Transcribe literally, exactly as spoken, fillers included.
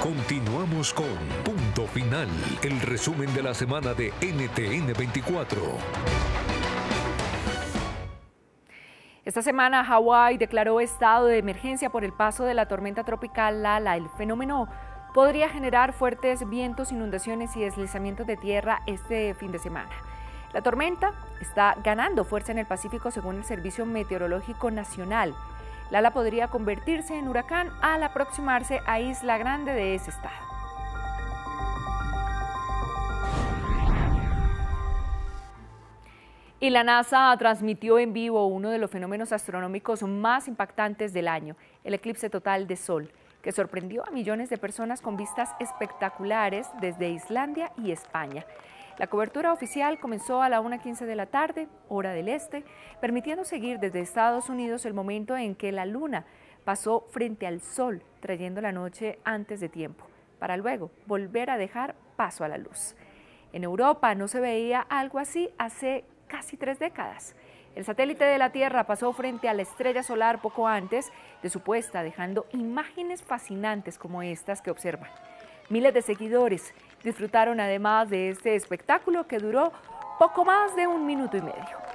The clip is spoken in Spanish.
Continuamos con Punto Final, el resumen de la semana de N T N veinticuatro. Esta semana Hawái declaró estado de emergencia por el paso de la tormenta tropical Lala. El fenómeno podría generar fuertes vientos, inundaciones y deslizamientos de tierra este fin de semana. La tormenta está ganando fuerza en el Pacífico según el Servicio Meteorológico Nacional. Lala podría convertirse en huracán al aproximarse a Isla Grande de ese estado. Y la NASA transmitió en vivo uno de los fenómenos astronómicos más impactantes del año, el eclipse total de Sol, que sorprendió a millones de personas con vistas espectaculares desde Islandia y España. La cobertura oficial comenzó a la una quince de la tarde, hora del este, permitiendo seguir desde Estados Unidos el momento en que la luna pasó frente al sol, trayendo la noche antes de tiempo, para luego volver a dejar paso a la luz. En Europa no se veía algo así hace casi tres décadas. El satélite de la Tierra pasó frente a la estrella solar poco antes de su puesta, dejando imágenes fascinantes como estas que observan. Miles de seguidores disfrutaron además de este espectáculo que duró poco más de un minuto y medio.